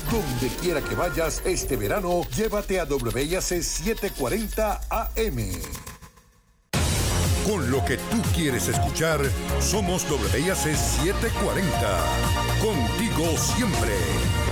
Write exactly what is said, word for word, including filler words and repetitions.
Donde quiera que vayas este verano, llévate a W I A C setecientos cuarenta A M. Con lo que tú quieres escuchar, somos W I A C setecientos cuarenta. Contigo siempre.